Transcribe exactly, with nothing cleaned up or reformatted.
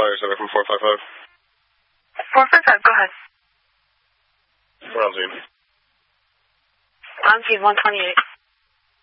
Flyer seven from four five five. four five five, go ahead. We're on scene. On scene one twenty-eight.